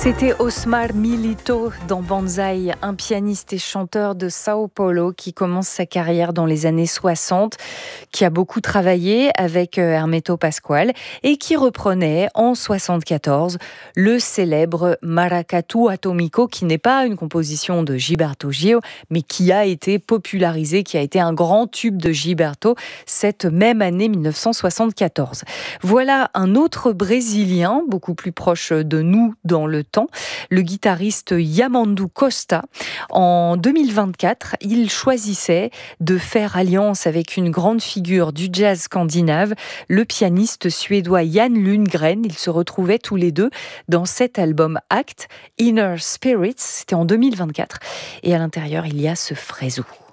C'était Osmar Milito dans Banzai, un pianiste et chanteur de Sao Paulo qui commence sa carrière dans les années 60, qui a beaucoup travaillé avec Hermeto Pascoal et qui reprenait en 74 le célèbre Maracatu Atomico, qui n'est pas une composition de Gilberto Gil, mais qui a été popularisé, qui a été un grand tube de Gilberto cette même année 1974. Voilà un autre Brésilien, beaucoup plus proche de nous dans le temps, le guitariste Yamandu Costa. En 2024, il choisissait de faire alliance avec une grande figure du jazz scandinave, le pianiste suédois Jan Lundgren. Ils se retrouvaient tous les deux dans cet album Act, Inner Spirits, c'était en 2024. Et à l'intérieur, il y a ce Frezu.